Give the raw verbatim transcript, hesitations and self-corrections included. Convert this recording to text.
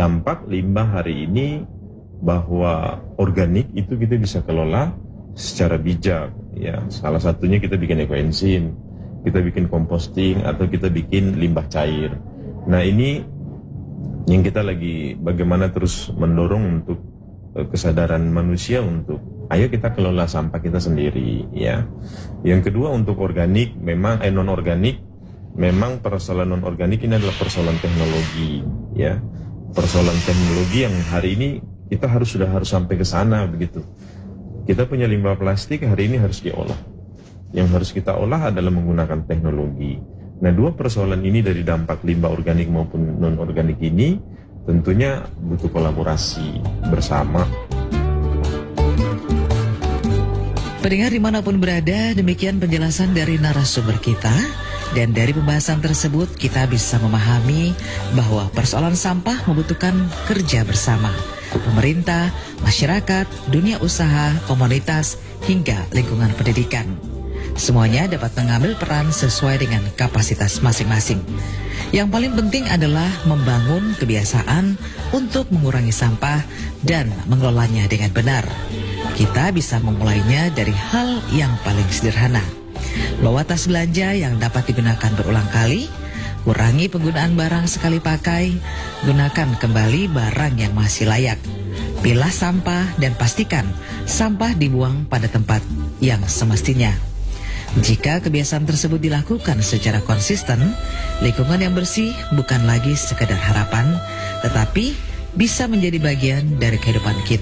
dampak limbah hari ini bahwa organik itu kita bisa kelola secara bijak, ya. Salah satunya kita bikin ekoenzim, kita bikin composting, atau kita bikin limbah cair. Nah, ini yang kita lagi bagaimana terus mendorong untuk uh, kesadaran manusia untuk ayo kita kelola sampah kita sendiri, ya. Yang kedua, untuk organik, memang eh, non organik, memang persoalan non organik ini adalah persoalan teknologi, ya. Persoalan teknologi yang hari ini kita harus sudah harus sampai ke sana begitu. Kita punya limbah plastik hari ini harus diolah. Yang harus kita olah adalah menggunakan teknologi. Nah, dua persoalan ini dari dampak limbah organik maupun non-organik ini tentunya butuh kolaborasi bersama. Pendengar dimanapun berada, demikian penjelasan dari narasumber kita. Dan dari pembahasan tersebut kita bisa memahami bahwa persoalan sampah membutuhkan kerja bersama. Pemerintah, masyarakat, dunia usaha, komunitas, hingga lingkungan pendidikan. Semuanya dapat mengambil peran sesuai dengan kapasitas masing-masing. Yang paling penting adalah membangun kebiasaan untuk mengurangi sampah dan mengelolanya dengan benar. Kita bisa memulainya dari hal yang paling sederhana. Bawa tas belanja yang dapat digunakan berulang kali, kurangi penggunaan barang sekali pakai, gunakan kembali barang yang masih layak. Pilah sampah dan pastikan sampah dibuang pada tempat yang semestinya. Jika kebiasaan tersebut dilakukan secara konsisten, lingkungan yang bersih bukan lagi sekedar harapan, tetapi bisa menjadi bagian dari kehidupan kita.